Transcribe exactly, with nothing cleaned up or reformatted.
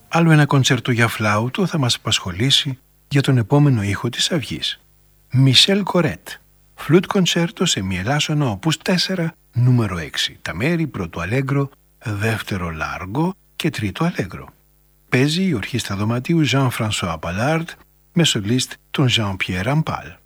Άλλο ένα κοντσέρτο για φλάουτο θα μας απασχολήσει για τον επόμενο ήχο της αυγής. Μισελ Κορέτ, φλούτ κοντσέρτο σε μη ελάσσονο οπούς τέσσερα, νούμερο έξι. Τα μέρη πρώτο αλέγκρο, δεύτερο λάργο και τρίτο αλέγκρο. Παίζει η ορχήστρα δωματίου Jean-François Ballard με σολίστ τον Jean-Pierre Rampal.